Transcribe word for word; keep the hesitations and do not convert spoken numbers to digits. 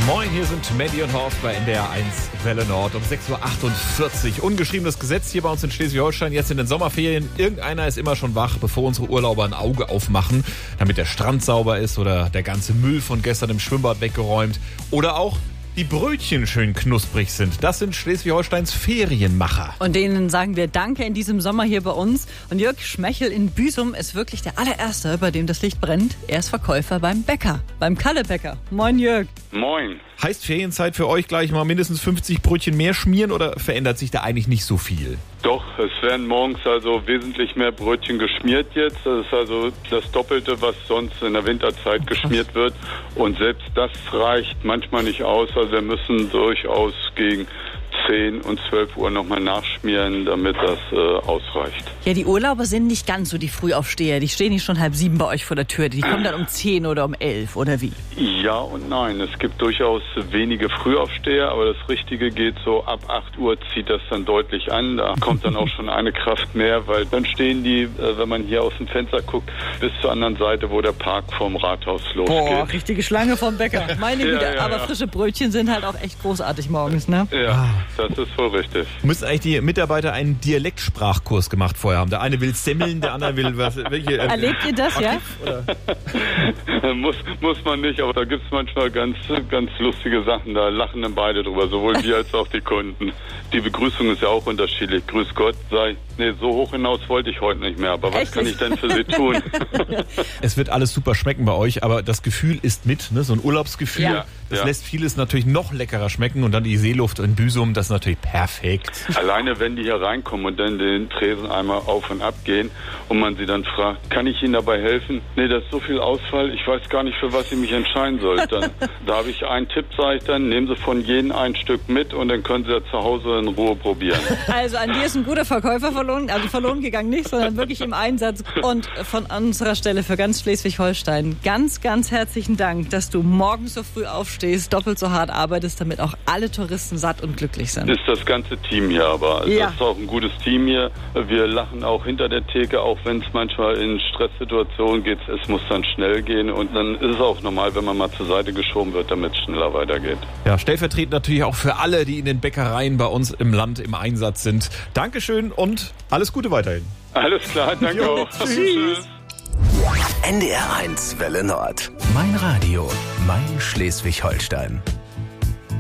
Moin, hier sind Mandy und Horst bei N D R eins Welle Nord um sechs Uhr achtundvierzig. Ungeschriebenes Gesetz hier bei uns in Schleswig-Holstein, jetzt in den Sommerferien. Irgendeiner ist immer schon wach, bevor unsere Urlauber ein Auge aufmachen, damit der Strand sauber ist oder der ganze Müll von gestern im Schwimmbad weggeräumt. Oder auch die Brötchen schön knusprig sind. Das sind Schleswig-Holsteins Ferienmacher. Und denen sagen wir Danke in diesem Sommer hier bei uns. Und Jörg Schmechel in Büsum ist wirklich der allererste, bei dem das Licht brennt. Er ist Verkäufer beim Bäcker, beim Kalle-Bäcker. Moin Jörg. Moin. Heißt Ferienzeit für euch gleich mal mindestens fünfzig Brötchen mehr schmieren oder verändert sich da eigentlich nicht so viel? Doch, es werden morgens also wesentlich mehr Brötchen geschmiert jetzt. Das ist also das Doppelte, was sonst in der Winterzeit geschmiert wird. Und selbst das reicht manchmal nicht aus. Also wir müssen durchaus gegen zehn und zwölf Uhr nochmal nachschmieren, damit das äh, ausreicht. Ja, die Urlauber sind nicht ganz so die Frühaufsteher. Die stehen nicht schon halb sieben bei euch vor der Tür. Die kommen dann um zehn oder um elf oder wie? Ja und nein. Es gibt durchaus wenige Frühaufsteher, aber das Richtige geht so ab acht Uhr zieht das dann deutlich an. Da kommt dann auch schon eine Kraft mehr, weil dann stehen die, äh, wenn man hier aus dem Fenster guckt, bis zur anderen Seite, wo der Park vom Rathaus losgeht. Boah, richtige Schlange vom Bäcker. Meine Güte, ja, ja, aber ja. frische Brötchen sind halt auch echt großartig morgens, ne? Ja, das ist wohl richtig. Müssen eigentlich die Mitarbeiter einen Dialektsprachkurs gemacht vorher haben? Der eine will Semmeln, der andere will was. Welche, äh, Erlebt ihr das, ja? muss, muss man nicht, aber da gibt es manchmal ganz, ganz lustige Sachen. Da lachen dann beide drüber, sowohl wir als auch die Kunden. Die Begrüßung ist ja auch unterschiedlich. Grüß Gott, sei, nee, so hoch hinaus wollte ich heute nicht mehr. Aber was Echt? kann ich denn für Sie tun? Es wird alles super schmecken bei euch, aber das Gefühl ist mit, ne? So ein Urlaubsgefühl. Ja. Das Ja. lässt vieles natürlich noch leckerer schmecken und dann die Seeluft in Büsum, das ist natürlich perfekt. Alleine, wenn die hier reinkommen und dann den Tresen einmal auf und ab gehen und man sie dann fragt, kann ich Ihnen dabei helfen? Nee, das ist so viel Ausfall, ich weiß gar nicht, für was ich mich entscheiden soll. Dann, da habe ich einen Tipp, sage ich dann, nehmen Sie von jedem ein Stück mit und dann können Sie ja zu Hause in Ruhe probieren. Also an dir ist ein guter Verkäufer verloren, also verloren gegangen nicht, sondern wirklich im Einsatz. Und von unserer Stelle für ganz Schleswig-Holstein ganz, ganz herzlichen Dank, dass du morgens so früh aufstehst, doppelt so hart arbeitest, damit auch alle Touristen satt und glücklich sind. Ist das ganze Team hier aber. Also Ja. Das ist auch ein gutes Team hier. Wir lachen auch hinter der Theke, auch wenn es manchmal in Stresssituationen geht. Es muss dann schnell gehen und dann ist es auch normal, wenn man mal zur Seite geschoben wird, damit es schneller weitergeht. Ja, stellvertretend natürlich auch für alle, die in den Bäckereien bei uns im Land im Einsatz sind. Dankeschön und alles Gute weiterhin. Alles klar, danke Jo, auch. tschüss. N D R eins Welle Nord. Mein Radio, mein Schleswig-Holstein.